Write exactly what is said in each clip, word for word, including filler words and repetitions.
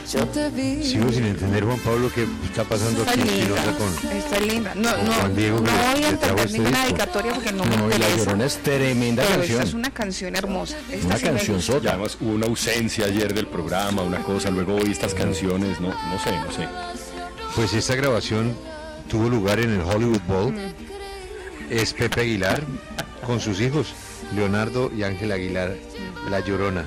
Yo te vi. Sigo sin entender, Juan Pablo, qué está pasando Está aquí en linda, Espinosa con... está linda. No, con no, Juan Diego, no que le- voy a le trajo entender este ninguna disco. dedicatoria porque no me No, y La interesa. Llorona es tremenda Pero canción. esta es una canción hermosa. Esta Una sí me canción gusta. Y sota. además hubo una ausencia ayer del programa, una cosa, luego oí estas canciones, no, no sé, no sé. Pues esta grabación tuvo lugar en el Hollywood Bowl. Mm. Es Pepe Aguilar con sus hijos, Leonardo y Ángel Aguilar, La Llorona.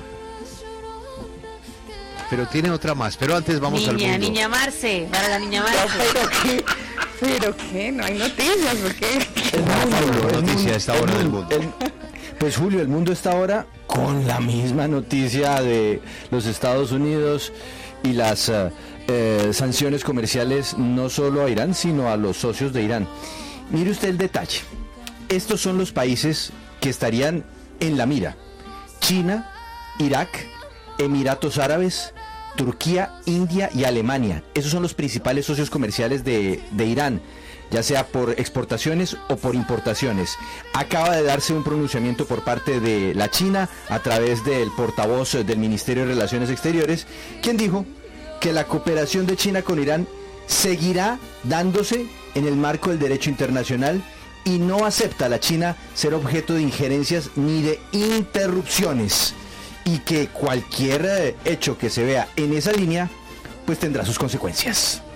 Pero tiene otra más, pero antes vamos al Niña, mundo. niña Marce, para la niña Marce. ¿Pero qué? ¿Pero qué? ¿No hay noticias o qué? Pablo, noticia a esta hora del mundo. El- pues Julio, el mundo está ahora con la misma noticia de los Estados Unidos y las eh, eh, sanciones comerciales no solo a Irán, sino a los socios de Irán. Mire usted el detalle. Estos son los países que estarían en la mira: China, Irak, Emiratos Árabes, Turquía, India y Alemania. Esos son los principales socios comerciales de, de Irán, ya sea por exportaciones o por importaciones. Acaba de darse un pronunciamiento por parte de la China a través del portavoz del Ministerio de Relaciones Exteriores, quien dijo que la cooperación de China con Irán seguirá dándose en el marco del derecho internacional y no acepta a la China ser objeto de injerencias ni de interrupciones, y que cualquier eh, hecho que se vea en esa línea pues tendrá sus consecuencias.